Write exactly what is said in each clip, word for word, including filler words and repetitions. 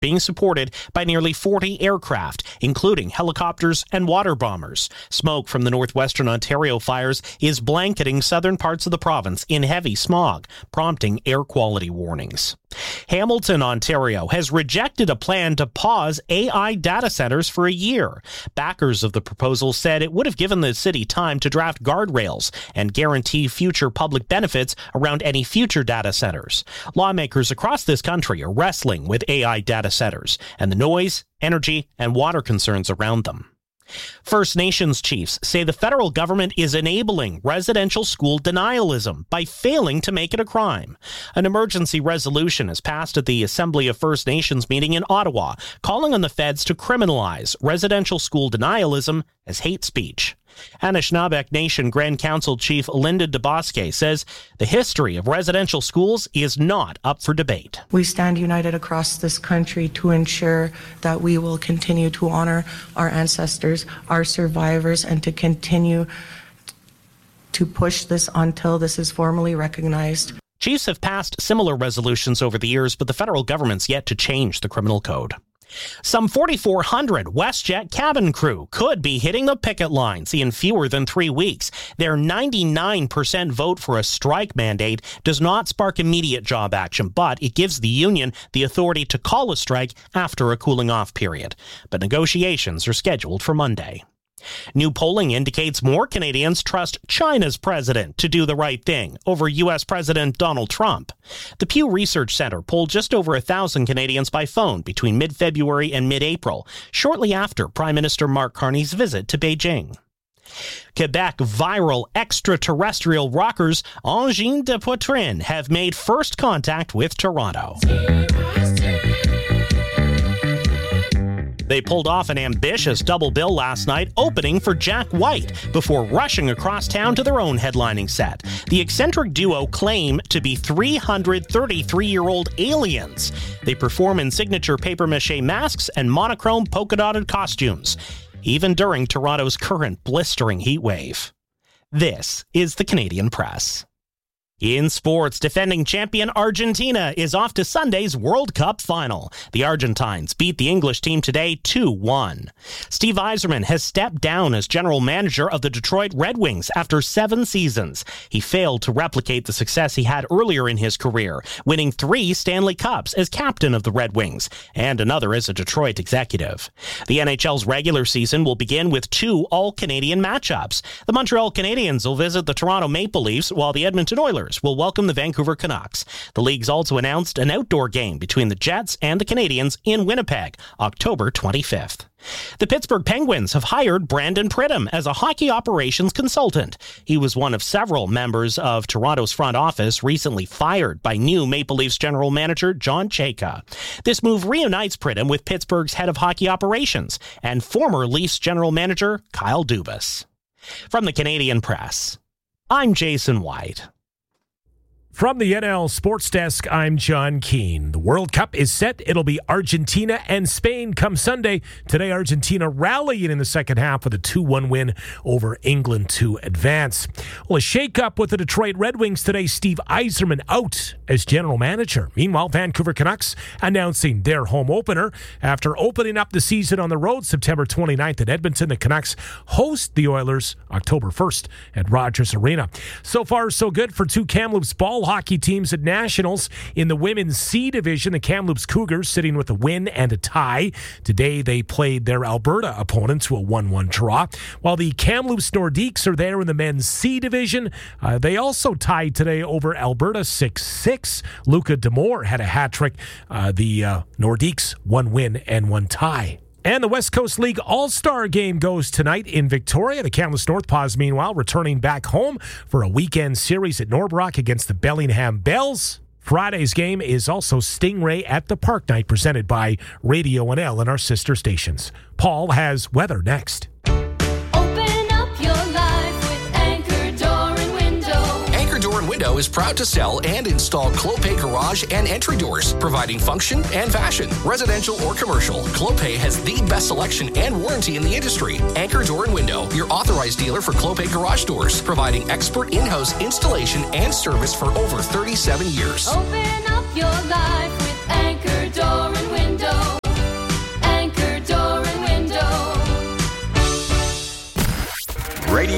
being supported by nearly forty aircraft, including helicopters and water bombers. Smoke from the northwestern Ontario fires is blanketing southern parts of the province in heavy smog, prompting air quality warnings. Hamilton, Ontario, has rejected a plan to pause A I data centers for a year. Backers of the proposal said it would have given the city time to draft guardrails and guarantee future public benefits around any future data centers. Lawmakers across this country are wrestling with A I data centers and the noise, energy, and water concerns around them. First Nations chiefs say the federal government is enabling residential school denialism by failing to make it a crime. An emergency resolution is passed at the Assembly of First Nations meeting in Ottawa, calling on the feds to criminalize residential school denialism as hate speech. Anishinaabe Nation Grand Council Chief Linda DeBosque says the history of residential schools is not up for debate. We stand united across this country to ensure that we will continue to honor our ancestors, our survivors, and to continue to push this until this is formally recognized. Chiefs have passed similar resolutions over the years, but the federal government's yet to change the criminal code. Some forty-four hundred WestJet cabin crew could be hitting the picket lines in fewer than three weeks. Their ninety-nine percent vote for a strike mandate does not spark immediate job action, but it gives the union the authority to call a strike after a cooling-off period. But negotiations are scheduled for Monday. New polling indicates more Canadians trust China's president to do the right thing over U S President Donald Trump. The Pew Research Center polled just over a thousand Canadians by phone between mid-February and mid-April, shortly after Prime Minister Mark Carney's visit to Beijing. Quebec viral extraterrestrial rockers Engin de Poitrine have made first contact with Toronto. They pulled off an ambitious double bill last night, opening for Jack White before rushing across town to their own headlining set. The eccentric duo claim to be three hundred thirty-three-year-old aliens. They perform in signature papier-mâché masks and monochrome polka-dotted costumes, even during Toronto's current blistering heat wave. This is the Canadian Press. In sports, defending champion Argentina is off to Sunday's World Cup final. The Argentines beat the English team today two one. Steve Yzerman has stepped down as general manager of the Detroit Red Wings after seven seasons. He failed to replicate the success he had earlier in his career, winning three Stanley Cups as captain of the Red Wings and another as a Detroit executive. The N H L's regular season will begin with two all-Canadian matchups. The Montreal Canadiens will visit the Toronto Maple Leafs, while the Edmonton Oilers will welcome the Vancouver Canucks. The league's also announced an outdoor game between the Jets and the Canadiens in Winnipeg, October twenty-fifth. The Pittsburgh Penguins have hired Brandon Pridham as a hockey operations consultant. He was one of several members of Toronto's front office recently fired by new Maple Leafs general manager John Chayka. This move reunites Pridham with Pittsburgh's head of hockey operations and former Leafs general manager Kyle Dubas. From the Canadian Press, I'm Jason White. From the N L Sports Desk, I'm John Keane. The World Cup is set. It'll be Argentina and Spain come Sunday. Today, Argentina rallying in the second half with a two one win over England to advance. Well, a shake-up with the Detroit Red Wings today. Steve Yzerman out as general manager. Meanwhile, Vancouver Canucks announcing their home opener. After opening up the season on the road September twenty-ninth at Edmonton, the Canucks host the Oilers October first at Rogers Arena. So far, so good for two Kamloops ball hockey teams at Nationals. In the women's C division, the Kamloops Cougars sitting with a win and a tie. Today they played their Alberta opponent to a one one draw. While the Kamloops Nordiques are there in the men's C division, uh, they also tied today over Alberta six six. Luca Demore had a hat trick. Uh, the uh, Nordiques one win and one tie. And the West Coast League All-Star Game goes tonight in Victoria. The Kamloops North Paws, meanwhile, returning back home for a weekend series at Norbrook against the Bellingham Bells. Friday's game is also Stingray at the Park Night, presented by Radio N L and our sister stations. Paul has weather next. Window is proud to sell and install Clopay garage and entry doors, providing function and fashion. Residential or commercial, Clopay has the best selection and warranty in the industry. Anchor Door and Window, your authorized dealer for Clopay garage doors, providing expert in-house installation and service for over thirty-seven years. Open up your life with Anchor Door and Window.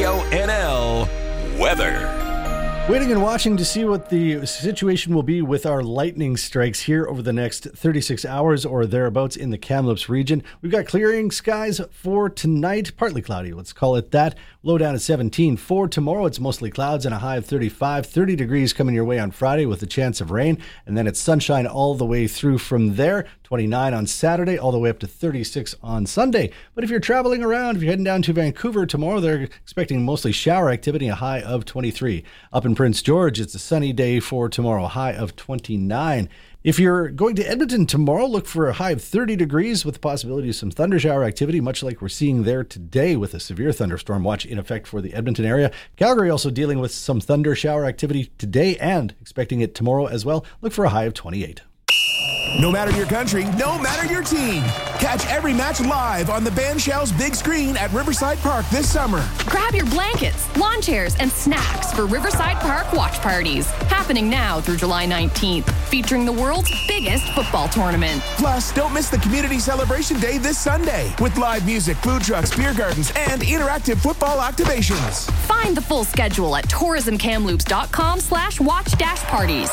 Radio N L weather. Waiting and watching to see what the situation will be with our lightning strikes here over the next thirty-six hours or thereabouts in the Kamloops region. We've got clearing skies for tonight, partly cloudy, let's call it that. Low down at seventeen. For tomorrow, it's mostly clouds and a high of thirty-five. thirty degrees coming your way on Friday with a chance of rain. And then it's sunshine all the way through from there. twenty-nine on Saturday, all the way up to thirty-six on Sunday. But if you're traveling around, if you're heading down to Vancouver tomorrow, they're expecting mostly shower activity, a high of twenty-three. Up in Prince George, it's a sunny day for tomorrow, high of twenty-nine. If you're going to Edmonton tomorrow, look for a high of thirty degrees with the possibility of some thunder shower activity, much like we're seeing there today with a severe thunderstorm watch in effect for the Edmonton area. Calgary also dealing with some thunder shower activity today and expecting it tomorrow as well. Look for a high of twenty-eight. No matter your country, no matter your team. Catch every match live on the Band Shell's big screen at Riverside Park this summer. Grab your blankets, lawn chairs, and snacks for Riverside Park watch parties. Happening now through July nineteenth, featuring the world's biggest football tournament. Plus, don't miss the Community Celebration Day this Sunday with live music, food trucks, beer gardens, and interactive football activations. Find the full schedule at tourismkamloops.com slash watch dash parties.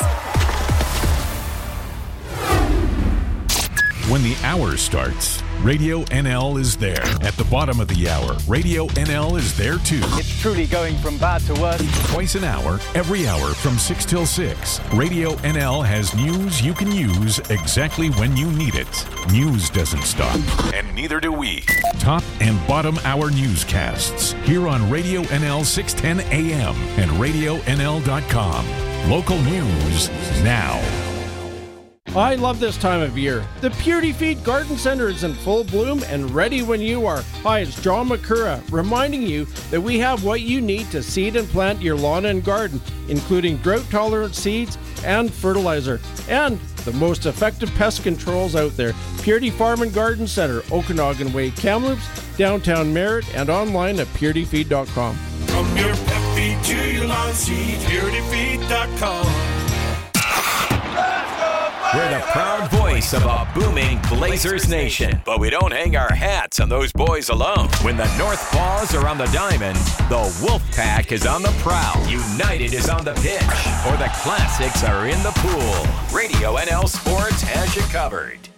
When the hour starts, Radio N L is there. At the bottom of the hour, Radio N L is there too. It's truly going from bad to worse. Twice an hour, every hour from six till six. Radio N L has news you can use exactly when you need it. News doesn't stop, and neither do we. Top and bottom hour newscasts here on Radio N L six ten A M and radio N L dot com. Local news now. I love this time of year. The Purity Feed Garden Center is in full bloom and ready when you are. Hi, it's John McCurra, reminding you that we have what you need to seed and plant your lawn and garden, including drought-tolerant seeds and fertilizer, and the most effective pest controls out there. Purity Farm and Garden Center, Okanagan Way, Kamloops, downtown Merritt, and online at purity feed dot com. From your pet feed to your lawn seed, purity feed dot com. We're the proud voice of a booming Blazers nation. But we don't hang our hats on those boys alone. When the North Paws are on the diamond, the Wolf Pack is on the prowl. United is on the pitch. Or the Classics are in the pool. Radio N L Sports has you covered.